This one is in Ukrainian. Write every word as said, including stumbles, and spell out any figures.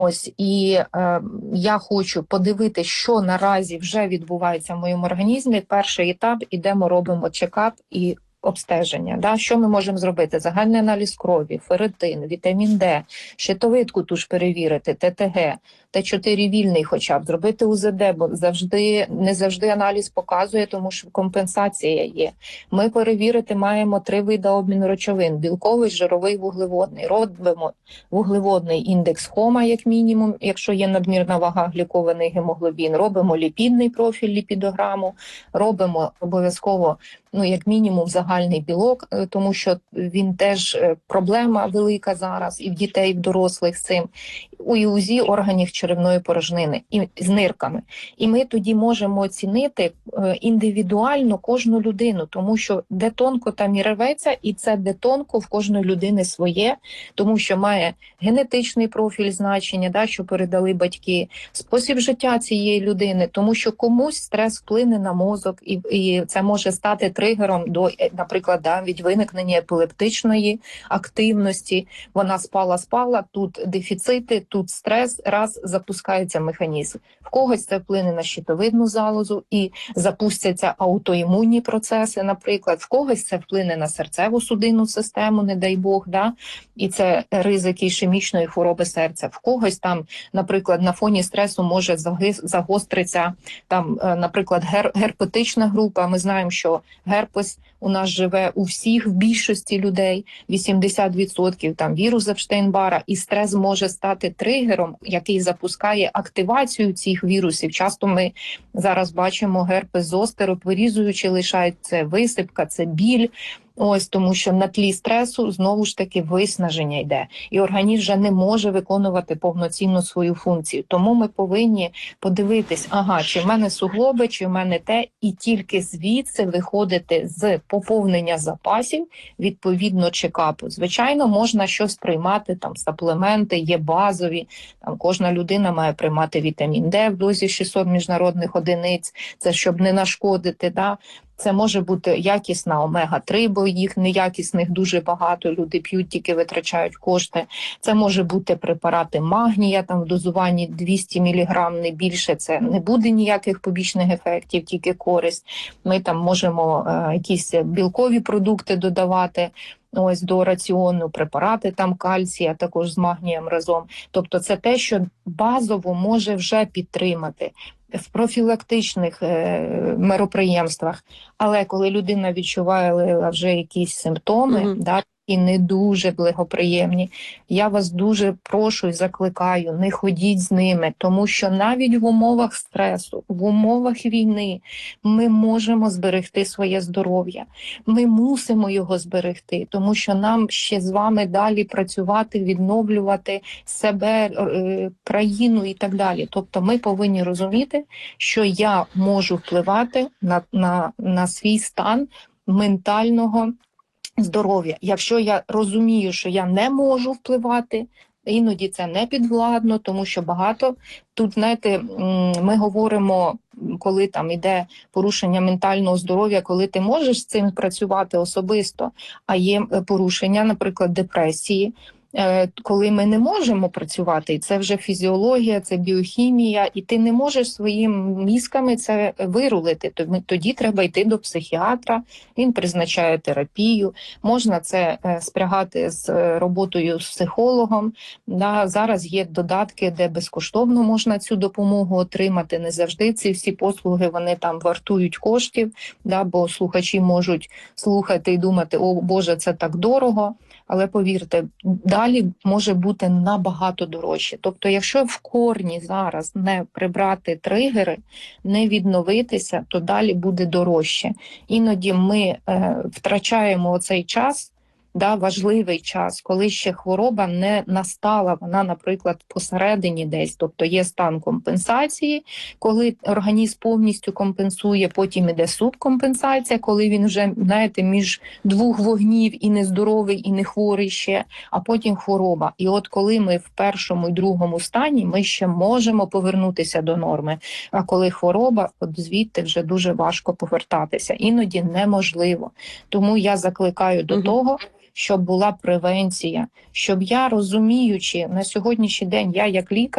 Ось, і е, я хочу подивитися, що наразі вже відбувається в моєму організмі. Перший етап – ідемо, робимо чекап і обстеження. Да? Що ми можемо зробити? Загальний аналіз крові, ферритин, вітамін Д, щитовидку ту ж перевірити, Т Т Г, Т чотири вільний хоча б, зробити У З Д, бо завжди, не завжди аналіз показує, тому що компенсація є. Ми перевірити маємо три види обміну речовин – білковий, жировий, вуглеводний. Робимо вуглеводний індекс Хома, як мінімум, якщо є надмірна вага, глікований гемоглобін. Робимо ліпідний профіль ліпідограму, робимо обов'язково, ну, як мінімум, загальний білок, тому що він теж проблема велика зараз і в дітей, і в дорослих з цим. У І У З І органів черевної порожнини і з нирками. І ми тоді можемо оцінити індивідуально кожну людину, тому що де тонко, там і рветься, і це де тонко в кожної людини своє, тому що має генетичний профіль значення, да, що передали батьки, спосіб життя цієї людини, тому що комусь стрес вплине на мозок, і, і це може стати тригером до, наприклад, да, від виникнення епілептичної активності. Вона спала-спала, тут дефіцити, тут стрес, раз запускається механізм. В когось це вплине на щитовидну залозу і запустяться аутоімунні процеси, наприклад. В когось це вплине на серцево-судинну систему, не дай Бог, да? І це ризики ішемічної хвороби серця. В когось там, наприклад, на фоні стресу може загостритися, там, наприклад, гер герпетична група. Ми знаємо, що герпес у нас живе у всіх, в більшості людей, вісімдесят відсотків там вірус Епштейн-Бара, і стрес може стати тригером, який запускає активацію цих вірусів. Часто ми зараз бачимо герпес зостер, вирізуючи, лишається висипка, це біль. Ось, тому що на тлі стресу знову ж таки виснаження йде, і організм вже не може виконувати повноцінно свою функцію. Тому ми повинні подивитись, ага, чи в мене суглоби, чи в мене те, і тільки звідси виходити з поповнення запасів відповідно чекапу. Звичайно, можна щось приймати, там саплементи, є базові, там кожна людина має приймати вітамін Д в дозі шістсот міжнародних одиниць, це щоб не нашкодити, да. Це може бути якісна омега три, бо їх неякісних дуже багато, люди п'ють, тільки витрачають кошти. Це може бути препарати магнія, там в дозуванні двісті міліграм, не більше, це не буде ніяких побічних ефектів, тільки користь. Ми там можемо е, якісь білкові продукти додавати, ось до раціону, препарати там кальція, також з магнієм разом. Тобто це те, що базово може вже підтримати в профілактичних е, мероприємствах. Але коли людина відчуває вже якісь симптоми, mm-hmm. да, і не дуже благоприємні, я вас дуже прошу і закликаю, не ходіть з ними, тому що навіть в умовах стресу, в умовах війни ми можемо зберегти своє здоров'я. Ми мусимо його зберегти, тому що нам ще з вами далі працювати, відновлювати себе, країну і так далі. Тобто ми повинні розуміти, що я можу впливати на, на, на свій стан ментального здоров'я. Якщо я розумію, що я не можу впливати, іноді це не підвладно, тому що багато тут, знаєте, ми говоримо, коли там іде порушення ментального здоров'я, коли ти можеш з цим працювати особисто, а є порушення, наприклад, депресії, коли ми не можемо працювати, і це вже фізіологія, це біохімія, і ти не можеш своїми мізками це вирулити. Тоді треба йти до психіатра, він призначає терапію, можна це спрягати з роботою з психологом. Да, зараз є додатки, де безкоштовно можна цю допомогу отримати. Не завжди ці всі послуги, вони там вартують коштів, да, бо слухачі можуть слухати і думати, о Боже, це так дорого. Але повірте, далі може бути набагато дорожче. Тобто, якщо в корні зараз не прибрати тригери, не відновитися, то далі буде дорожче. Іноді ми е, втрачаємо оцей час, да, важливий час, коли ще хвороба не настала, вона, наприклад, посередині десь, тобто є стан компенсації, коли організм повністю компенсує, потім іде субкомпенсація, коли він вже, знаєте, між двох вогнів і нездоровий, і не хворий ще, а потім хвороба. І от коли ми в першому і другому стані, ми ще можемо повернутися до норми, а коли хвороба, от звідти вже дуже важко повертатися, іноді неможливо. Тому я закликаю до того, щоб була превенція, щоб я, розуміючи на сьогоднішній день, я як лікар,